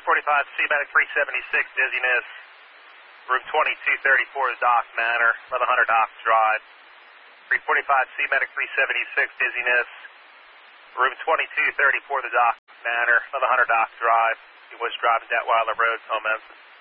345 C-Medic 376, dizziness. Room 2234 is Dock Manor, 1100 Docks Drive. 345 C-Medic 376, dizziness. Room 2234 the Dock Manor, 1100 Docks Drive. Bush Drive, Detweiler Road, Momentum.